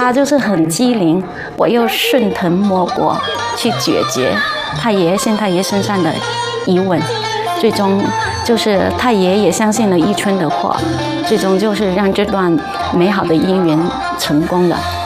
他就是很机灵，我又顺藤摸瓜去解决太爷县太爷身上的疑问，最终就是太爷也相信了伊春的话，最终就是让这段美好的姻缘成功了。